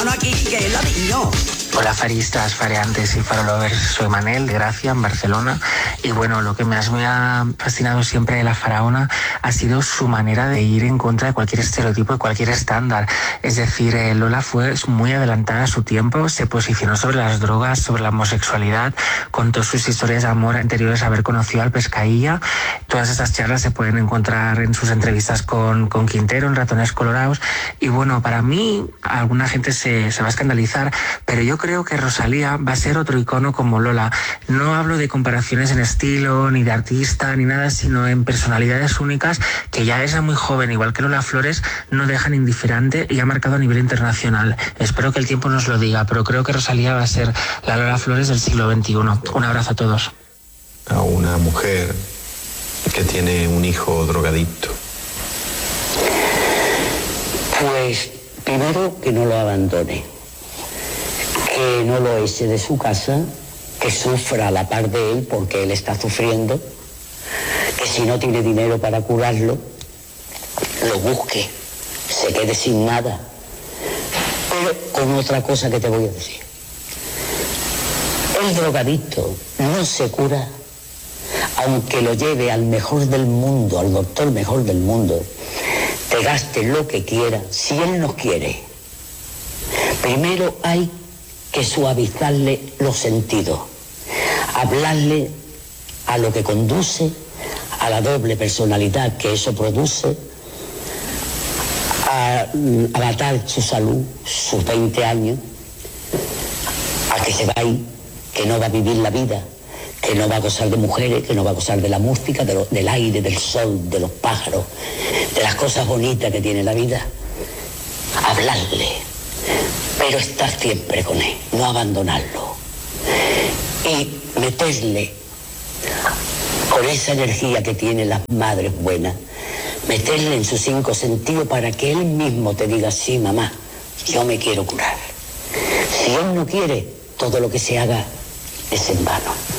Aquí, que es la niño. Hola faristas, fareantes y farolovers, soy Manel de Gracia, en Barcelona, y bueno, lo que más me ha fascinado siempre de la faraona ha sido su manera de ir en contra de cualquier estereotipo y cualquier estándar. Es decir, Lola fue muy adelantada a su tiempo, se posicionó sobre las drogas, sobre la homosexualidad, contó sus historias de amor anteriores a haber conocido al Pescailla. Todas esas charlas se pueden encontrar en sus entrevistas con Quintero, en Ratones Colorados, y bueno, para mí, alguna gente se va a escandalizar, pero yo creo que Rosalía va a ser otro icono como Lola. No hablo de comparaciones en estilo, ni de artista, ni nada, sino en personalidades únicas que ya es muy joven, igual que Lola Flores, no dejan indiferente y ha marcado a nivel internacional. Espero que el tiempo nos lo diga, pero creo que Rosalía va a ser la Lola Flores del siglo XXI. Un abrazo a todos. A una mujer que tiene un hijo drogadicto. Pues primero que no lo abandone, que no lo eche de su casa, que sufra a la par de él porque él está sufriendo, que si no tiene dinero para curarlo, lo busque, se quede sin nada. Pero con otra cosa que te voy a decir. El drogadicto no se cura, aunque lo lleve al mejor del mundo, al doctor mejor del mundo, te gaste lo que quiera, si él no quiere. Primero hay que suavizarle los sentidos, hablarle a lo que conduce, a la doble personalidad que eso produce, a matar su salud, sus 20 años, a que se va ahí, que no va a vivir la vida, que no va a gozar de mujeres, que no va a gozar de la música, del aire, del sol, de los pájaros, de las cosas bonitas que tiene la vida. Hablarle, pero estar siempre con él, no abandonarlo. Y meterle, con esa energía que tienen las madres buenas, meterle en sus 5 sentidos para que él mismo te diga, sí, mamá, yo me quiero curar. Si él no quiere, todo lo que se haga es en vano.